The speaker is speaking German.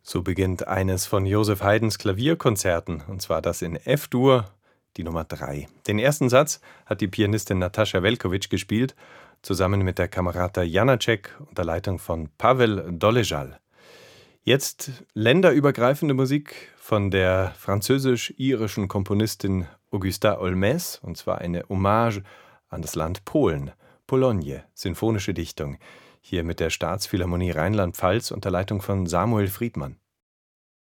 So beginnt eines von Joseph Haydns Klavierkonzerten, und zwar das in F-Dur, die Nummer 3. Den ersten Satz hat die Pianistin Natascha Velkovic gespielt, zusammen mit der Kamerata Janacek unter Leitung von Pavel Dolezal. Jetzt länderübergreifende Musik von der französisch-irischen Komponistin Augusta Olmès, und zwar eine Hommage an das Land Polen. Pologne, sinfonische Dichtung. Hier mit der Staatsphilharmonie Rheinland-Pfalz unter Leitung von Samuel Friedmann.